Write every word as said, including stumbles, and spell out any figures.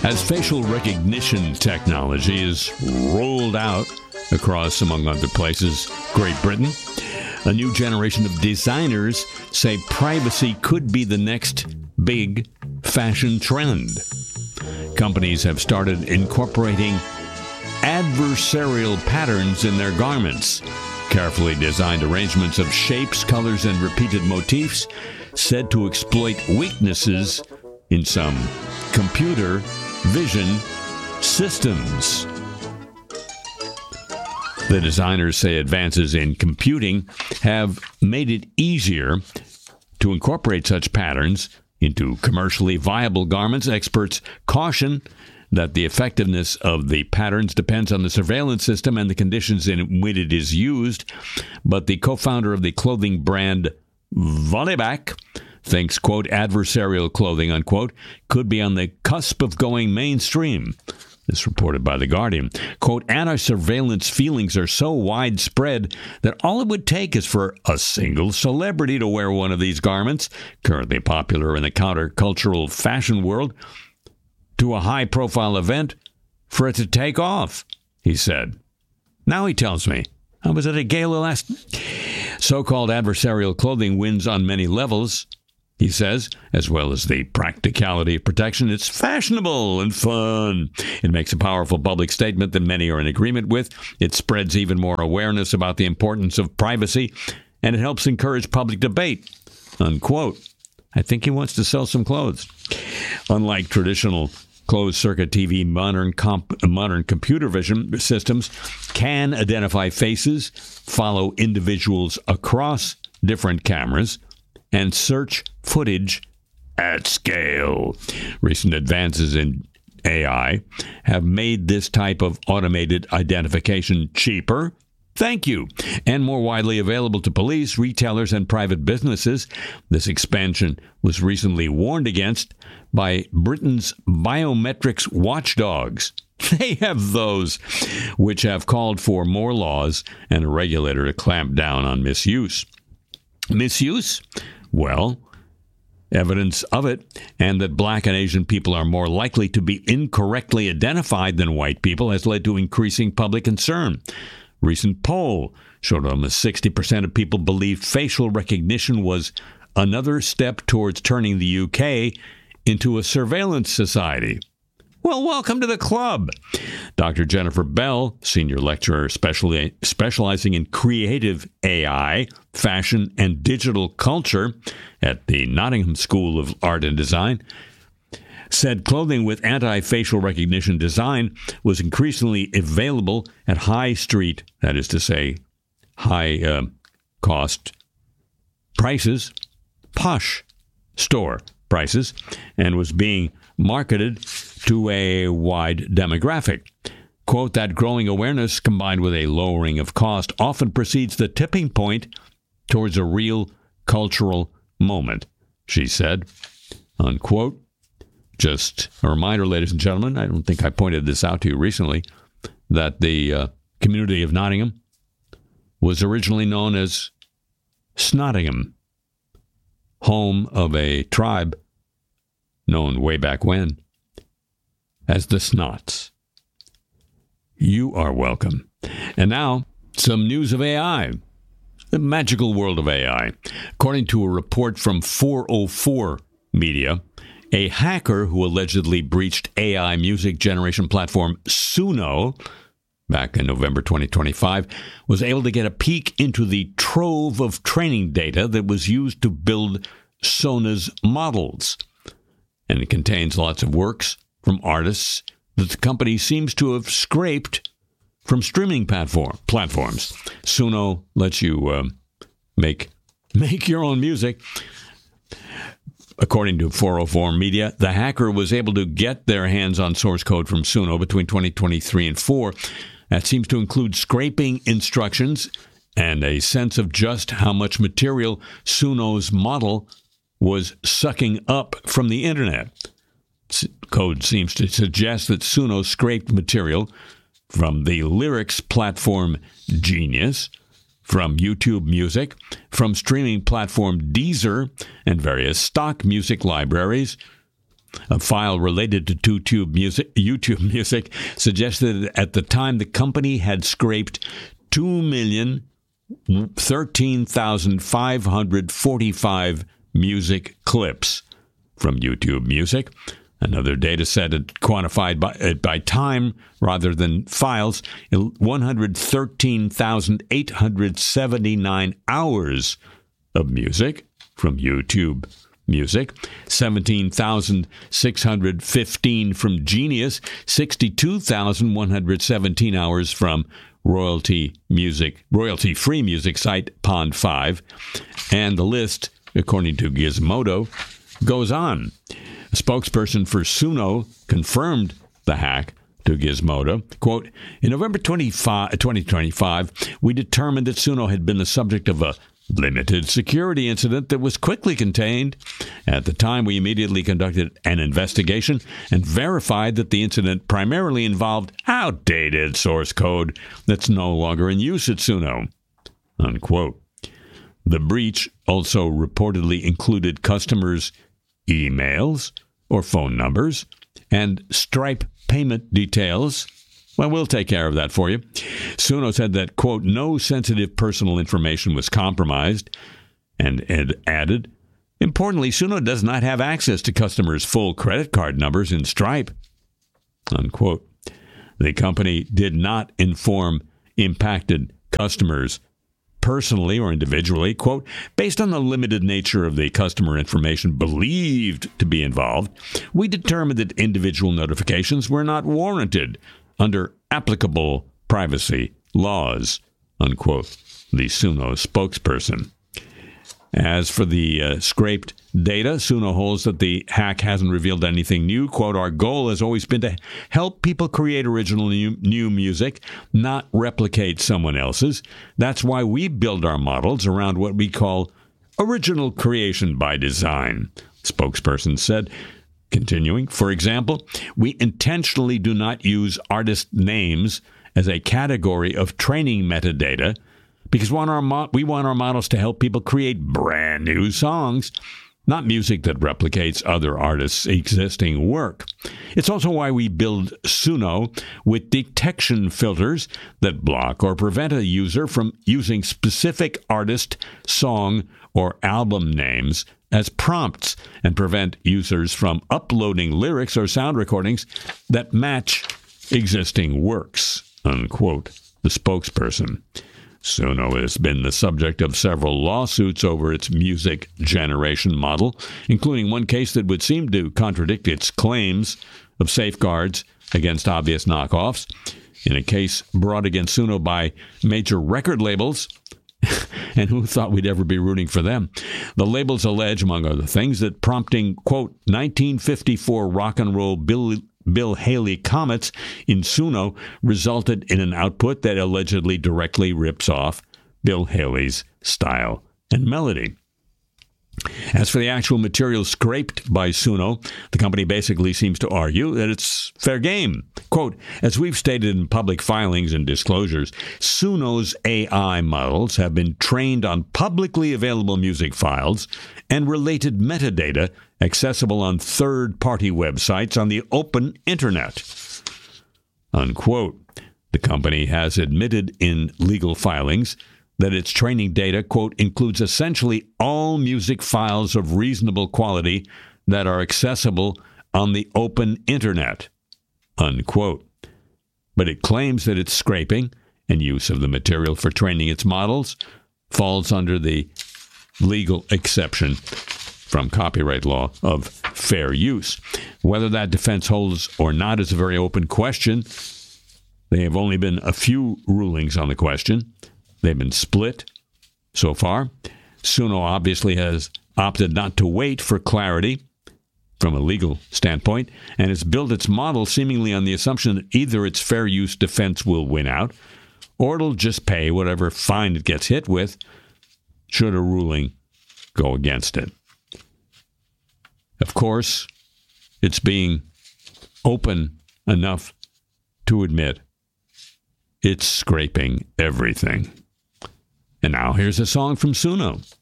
As facial recognition technology is rolled out across, among other places, Great Britain, a new generation of designers say privacy could be the next big fashion trend. Companies have started incorporating adversarial patterns in their garments. Carefully designed arrangements of shapes, colors, and repeated motifs said to exploit weaknesses in some computer vision systems. The designers say advances in computing have made it easier to incorporate such patterns into commercially viable garments. Experts caution that the effectiveness of the patterns depends on the surveillance system and the conditions in which it is used. But the co-founder of the clothing brand Volleyback thinks, quote, adversarial clothing, unquote, could be on the cusp of going mainstream. This reported by The Guardian. Quote, anti-surveillance feelings are so widespread that all it would take is for a single celebrity to wear one of these garments, currently popular in the countercultural fashion world, to a high-profile event for it to take off, he said. Now he tells me, I was at a gala last... So-called adversarial clothing wins on many levels, he says, as well as the practicality of protection. It's fashionable and fun. It makes a powerful public statement that many are in agreement with. It spreads even more awareness about the importance of privacy, and it helps encourage public debate, unquote. I think he wants to sell some clothes. Unlike traditional closed-circuit T V, modern comp- modern computer vision systems can identify faces, follow individuals across different cameras, and search footage at scale. Recent advances in A I have made this type of automated identification cheaper, thank you, and more widely available to police, retailers, and private businesses. This expansion was recently warned against by Britain's biometrics watchdogs. They have those, which have called for more laws and a regulator to clamp down on misuse. Misuse? Well, evidence of it, and that black and Asian people are more likely to be incorrectly identified than white people, has led to increasing public concern. Recent poll showed almost sixty percent of people believed facial recognition was another step towards turning the U K into a surveillance society. Well, welcome to the club. Doctor Jennifer Bell, senior lecturer specially, specializing in creative A I, fashion, and digital culture at the Nottingham School of Art and Design, said clothing with anti-facial recognition design was increasingly available at high street, that is to say, high uh, cost prices, posh store prices, and was being marketed to a wide demographic. Quote, that growing awareness combined with a lowering of cost often precedes the tipping point towards a real cultural moment, she said, unquote. Just a reminder, ladies and gentlemen, I don't think I pointed this out to you recently, that the uh, community of Nottingham was originally known as Snottingham, home of a tribe known way back when as the Snots. You are welcome. And now, some news of A I. The magical world of A I. According to a report from four oh four Media, a hacker who allegedly breached A I music generation platform Suno back in November twenty twenty-five was able to get a peek into the trove of training data that was used to build Sona's models. And it contains lots of works from artists that the company seems to have scraped from streaming platform platforms. Suno lets you uh, make make your own music. According to four oh four Media, the hacker was able to get their hands on source code from Suno between twenty twenty-three and four. That seems to include scraping instructions and a sense of just how much material Suno's model was sucking up from the internet. Code seems to suggest that Suno scraped material from the lyrics platform Genius, from YouTube Music, from streaming platform Deezer, and various stock music libraries, A file related to YouTube Music, YouTube Music suggested that at the time the company had scraped two million thirteen thousand five hundred forty-five music clips from YouTube Music. Another data set had quantified by, uh, by time rather than files, one hundred thirteen thousand eight hundred seventy-nine hours of music from YouTube Music, seventeen thousand six hundred fifteen from Genius, sixty-two thousand one hundred seventeen hours from royalty music, royalty-free music site Pond five, and the list, according to Gizmodo, goes on. A spokesperson for Suno confirmed the hack to Gizmodo. Quote, in November twenty-fifth, twenty twenty-five, we determined that Suno had been the subject of a limited security incident that was quickly contained. At the time, we immediately conducted an investigation and verified that the incident primarily involved outdated source code that's no longer in use at Suno. Unquote. The breach also reportedly included customers' emails or phone numbers and Stripe payment details. Well, we'll take care of that for you. Suno said that, quote, no sensitive personal information was compromised, and Ed added, importantly, Suno does not have access to customers' full credit card numbers in Stripe, unquote. The company did not inform impacted customers personally or individually, quote, based on the limited nature of the customer information believed to be involved, we determined that individual notifications were not warranted under applicable privacy laws, unquote, the Suno spokesperson. As for the uh, scraped data, Suno holds that the hack hasn't revealed anything new. Quote, our goal has always been to help people create original new, new music, not replicate someone else's. That's why we build our models around what we call original creation by design, spokesperson said. Continuing, for example, we intentionally do not use artist names as a category of training metadata because want our mo- we want our models to help people create brand new songs, not music that replicates other artists' existing work. It's also why we build Suno with detection filters that block or prevent a user from using specific artist, song, or album names as prompts and prevent users from uploading lyrics or sound recordings that match existing works, unquote, the spokesperson. Suno has been the subject of several lawsuits over its music generation model, including one case that would seem to contradict its claims of safeguards against obvious knockoffs. In a case brought against Suno by major record labels, and who thought we'd ever be rooting for them? The labels allege, among other things, that prompting, quote, nineteen fifty-four rock and roll Bill, Bill Haley comets in Suno resulted in an output that allegedly directly rips off Bill Haley's style and melody. As for the actual material scraped by Suno, the company basically seems to argue that it's fair game. Quote, as we've stated in public filings and disclosures, Suno's A I models have been trained on publicly available music files and related metadata accessible on third-party websites on the open internet. Unquote. The company has admitted in legal filings that its training data, quote, includes essentially all music files of reasonable quality that are accessible on the open internet, unquote. But it claims that its scraping and use of the material for training its models falls under the legal exception from copyright law of fair use. Whether that defense holds or not is a very open question. There have only been a few rulings on the question. They've been split so far. Suno obviously has opted not to wait for clarity from a legal standpoint and has built its model seemingly on the assumption that either its fair use defense will win out or it'll just pay whatever fine it gets hit with should a ruling go against it. Of course, it's being open enough to admit it's scraping everything. And now here's a song from Suno.